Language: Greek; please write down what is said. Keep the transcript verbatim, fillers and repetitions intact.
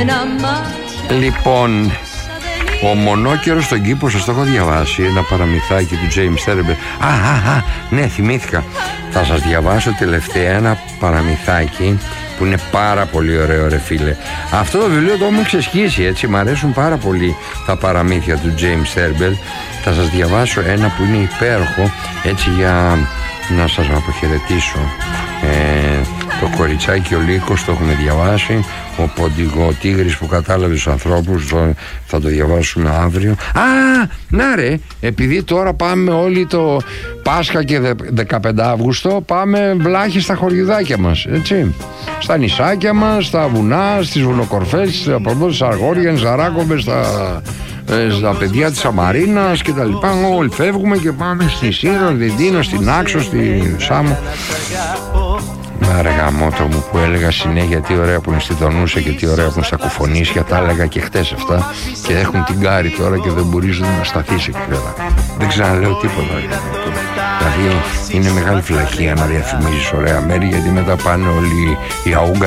Λοιπόν, ο Μονόκερος στον κήπο, σας το έχω διαβάσει, ένα παραμυθάκι του James Thurber. Α, α, α, ναι, θυμήθηκα. Θα σας διαβάσω τελευταία ένα παραμυθάκι που είναι πάρα πολύ ωραίο, ρε φίλε. Αυτό το βιβλίο το έχουμε ξεσχίσει, έτσι, μ' αρέσουν πάρα πολύ τα παραμύθια του James Thurber. Θα σας διαβάσω ένα που είναι υπέροχο, έτσι, για να σας αποχαιρετήσω. Ε, το κοριτσάκι ο Λύκος το έχουμε διαβάσει. Ο Ποντιγοτίγρης που κατάλαβε τους ανθρώπους, το, θα το διαβάσουμε αύριο. Α, να ρε, επειδή τώρα πάμε όλοι το Πάσχα και δεκαπέντε Αύγουστο, πάμε βλάχοι στα χωριουδάκια μας, έτσι, στα νησάκια μας, στα βουνά, στις βουνοκορφές, από εδώ στις Αργόριες, Ζαράκοβες, στα, στα παιδιά της Αμαρίνας και τα λοιπά. Όλοι φεύγουμε και πάμε στη Σύρο, στην Τίνο, στην Άξο, στη Σάμο. Άρα γαμώτο μου που έλεγα συνέχεια τι ωραία που είναι στη Δονούσα και τι ωραία που είναι στα Κουφονίσια, τα έλεγα και χτες αυτά και έχουν την κάρη τώρα και δεν μπορείς να σταθείς εκεί πέρα. Δεν ξαναλέω τίποτα. Δηλαδή είναι μεγάλη φυλακία να διαφημίζεις ωραία μέρη, γιατί μετά πάνε όλοι οι αούγκα